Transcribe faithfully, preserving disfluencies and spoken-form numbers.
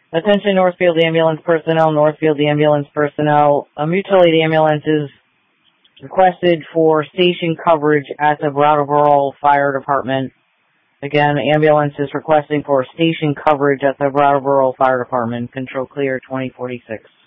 Attention Northfield Ambulance personnel, Northfield Ambulance personnel. A mutual aid ambulance is requested for station coverage at the Brattleboro Fire Department. Again, ambulance is requesting for station coverage at the Brattleboro Fire Department. Control clear twenty forty-six.